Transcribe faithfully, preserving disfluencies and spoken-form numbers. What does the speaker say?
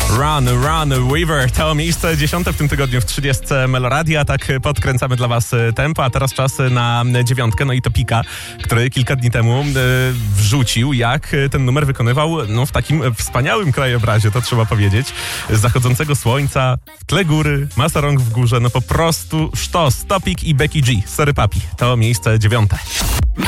Run, Run, River to miejsce dziesiąte w tym tygodniu w trzydziestce Meloradia. Tak podkręcamy dla was tempo, a teraz czas na dziewiątkę. No i to Pika, który kilka dni temu y, wrzucił, jak ten numer wykonywał no, w takim wspaniałym krajobrazie, to trzeba powiedzieć. Z zachodzącego słońca, w tle góry, masa rąk w górze, no po prostu sztos. Topik i Becky G. Sorry papi, to miejsce dziewiąte.